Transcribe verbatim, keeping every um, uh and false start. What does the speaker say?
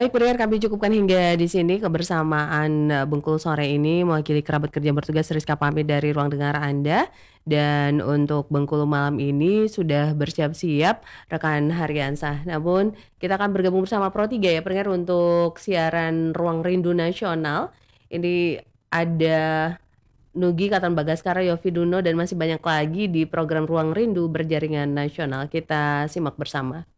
Baik pendengar kami cukupkan hingga di sini kebersamaan, eee, Bengkulu sore ini mewakili kerabat kerja bertugas Rizka pamit dari ruang dengar Anda, dan untuk Bengkulu malam ini sudah bersiap-siap rekan Haryansa. Namun kita akan bergabung bersama Pro tiga ya pendengar untuk siaran Ruang Rindu Nasional. Ini ada Nugi, Katon Bagaskara, Yofi Duno, dan masih banyak lagi di program Ruang Rindu berjaringan nasional. Kita simak bersama.